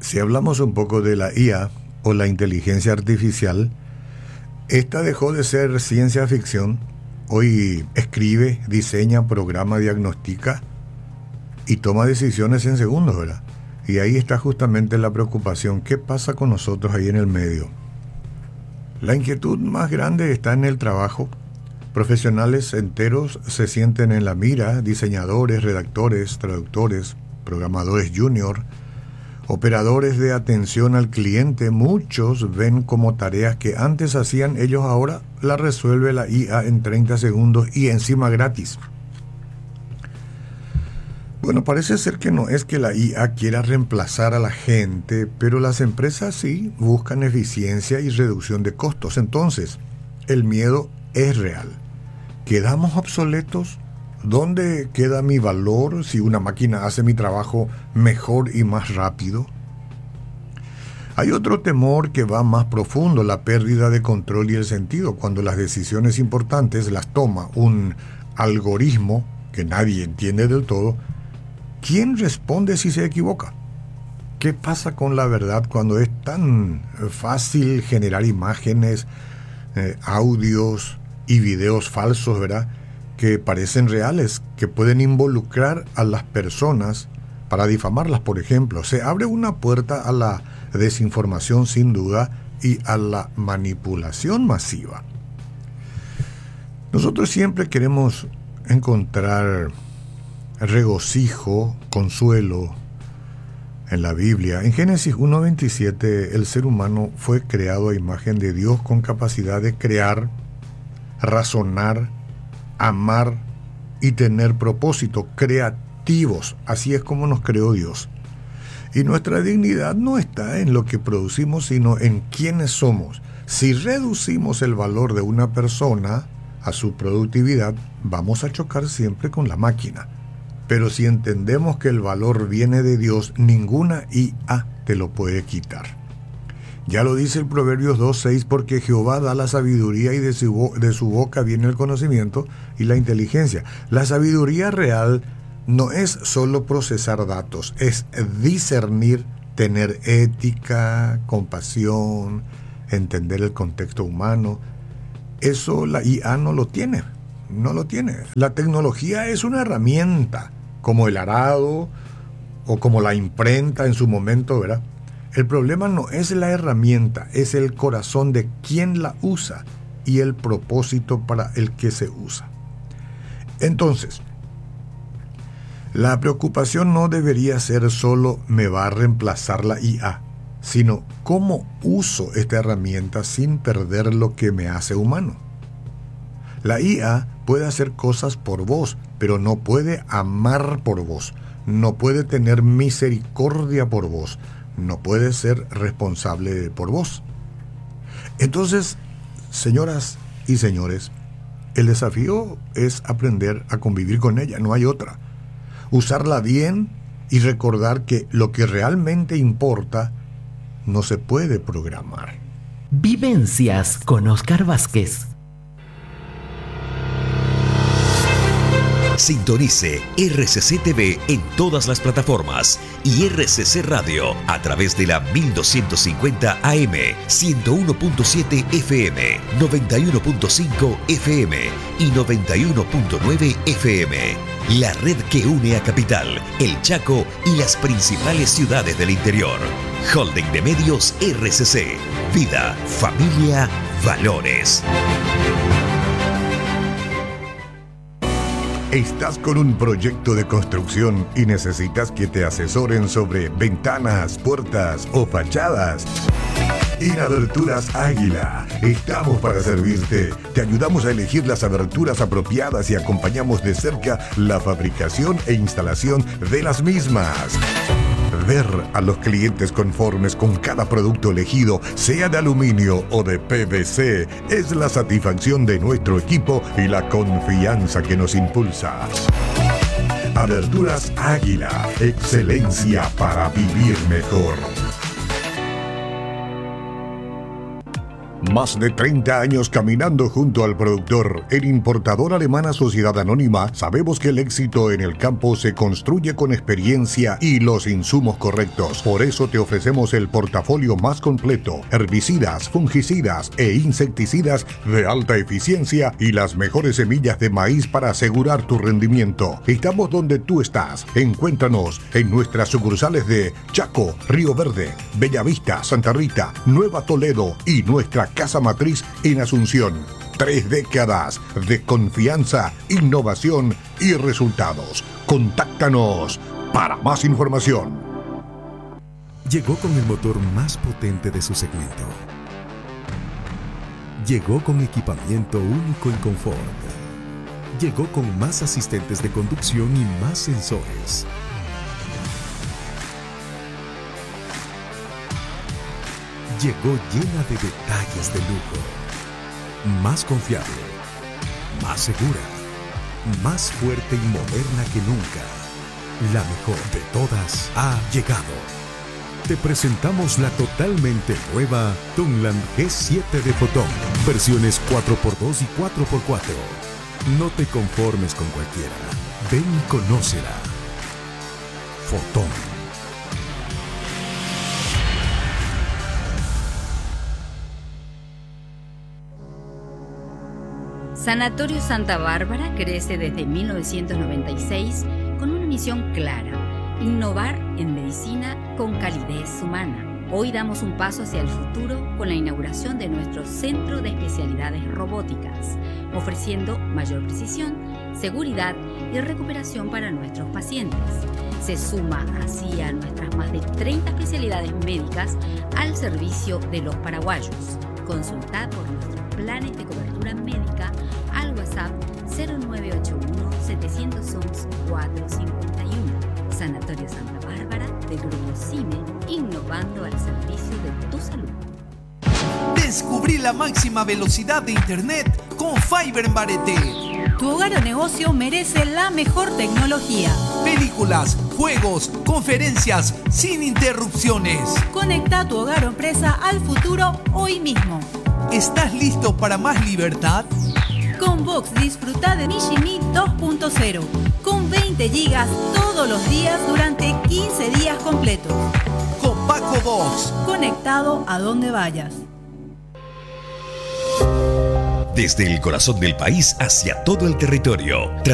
Si hablamos un poco de la IA o la inteligencia artificial, esta dejó de ser ciencia ficción. Hoy escribe, diseña, programa, diagnostica y toma decisiones en segundos, ¿verdad? Y ahí está justamente la preocupación. ¿Qué pasa con nosotros ahí en el medio? La inquietud más grande está en el trabajo. Profesionales enteros se sienten en la mira, diseñadores, redactores, traductores, programadores junior, operadores de atención al cliente. Muchos ven como tareas que antes hacían ellos, ahora la resuelve la IA en 30 segundos y encima gratis. Bueno, parece ser que no es que la IA quiera reemplazar a la gente, pero las empresas sí buscan eficiencia y reducción de costos. Entonces, el miedo es real. ¿Quedamos obsoletos? ¿Dónde queda mi valor si una máquina hace mi trabajo mejor y más rápido? Hay otro temor que va más profundo, la pérdida de control y el sentido. Cuando las decisiones importantes las toma un algoritmo que nadie entiende del todo, ¿quién responde si se equivoca? ¿Qué pasa con la verdad cuando es tan fácil generar imágenes, audios y videos falsos, ¿verdad?, que parecen reales, que pueden involucrar a las personas para difamarlas, por ejemplo? Se abre una puerta a la desinformación sin duda y a la manipulación masiva. Nosotros siempre queremos encontrar regocijo, consuelo en la Biblia. En Génesis 1:27, el ser humano fue creado a imagen de Dios con capacidad de crear, razonar, amar y tener propósito, creativos. Así es como nos creó Dios. Y nuestra dignidad no está en lo que producimos, sino en quiénes somos. Si reducimos el valor de una persona a su productividad, vamos a chocar siempre con la máquina. Pero si entendemos que el valor viene de Dios, ninguna IA te lo puede quitar. Ya lo dice el Proverbios 2:6, porque Jehová da la sabiduría y de su boca viene el conocimiento y la inteligencia. La sabiduría real no es solo procesar datos, es discernir, tener ética, compasión, entender el contexto humano. Eso la IA no lo tiene, no lo tiene. La tecnología es una herramienta, como el arado o como la imprenta en su momento, ¿verdad? El problema no es la herramienta, es el corazón de quien la usa y el propósito para el que se usa. Entonces, la preocupación no debería ser solo me va a reemplazar la IA, sino cómo uso esta herramienta sin perder lo que me hace humano. La IA puede hacer cosas por vos, pero no puede amar por vos, no puede tener misericordia por vos, no puede ser responsable por vos. Entonces, señoras y señores, el desafío es aprender a convivir con ella, no hay otra. Usarla bien y recordar que lo que realmente importa no se puede programar. Vivencias con Oscar Vázquez. Sintonice RCC TV en todas las plataformas y RCC Radio a través de la 1250 AM, 101.7 FM, 91.5 FM y 91.9 FM. La red que une a Capital, El Chaco y las principales ciudades del interior. Holding de Medios RCC. Vida, familia, valores. ¿Estás con un proyecto de construcción y necesitas que te asesoren sobre ventanas, puertas o fachadas? En Aberturas Águila estamos para servirte. Te ayudamos a elegir las aberturas apropiadas y acompañamos de cerca la fabricación e instalación de las mismas. Ver a los clientes conformes con cada producto elegido, sea de aluminio o de PVC, es la satisfacción de nuestro equipo y la confianza que nos impulsa. Aberturas Águila, excelencia para vivir mejor. Más de 30 años caminando junto al productor. En Importadora Alemana Sociedad Anónima sabemos que el éxito en el campo se construye con experiencia y los insumos correctos. Por eso te ofrecemos el portafolio más completo: herbicidas, fungicidas e insecticidas de alta eficiencia y las mejores semillas de maíz para asegurar tu rendimiento. Estamos donde tú estás. Encuéntranos en nuestras sucursales de Chaco, Río Verde, Bellavista, Santa Rita, Nueva Toledo y nuestra casa matriz en Asunción. 3 décadas de confianza, innovación y resultados. Contáctanos para más información. Llegó con el motor más potente de su segmento. Llegó con equipamiento único en confort. Llegó con más asistentes de conducción y más sensores. Llegó llena de detalles de lujo. Más confiable, más segura, más fuerte y moderna que nunca. La mejor de todas ha llegado. Te presentamos la totalmente nueva Tungland G7 de Fotón. Versiones 4x2 y 4x4. No te conformes con cualquiera. Ven y conócela. Fotón. Sanatorio Santa Bárbara crece desde 1996 con una misión clara: innovar en medicina con calidez humana. Hoy damos un paso hacia el futuro con la inauguración de nuestro Centro de Especialidades Robóticas, ofreciendo mayor precisión, seguridad y recuperación para nuestros pacientes. Se suma así a nuestras más de 30 especialidades médicas al servicio de los paraguayos. Consultad por nuestros planes de cobertura médica al WhatsApp 0981-711-451. Sanatorio Santa Bárbara del Grupo CIME, innovando al servicio de tu salud. Descubrí la máxima velocidad de internet con Fiber en Bareté. Tu hogar o negocio merece la mejor tecnología. Películas, juegos, conferencias, sin interrupciones. Conecta tu hogar o empresa al futuro hoy mismo. ¿Estás listo para más libertad? Con Vox disfruta de Mishimi 2.0 con 20 gigas todos los días durante 15 días completos. Con Paco Vox. Conectado a donde vayas. Desde el corazón del país hacia todo el territorio,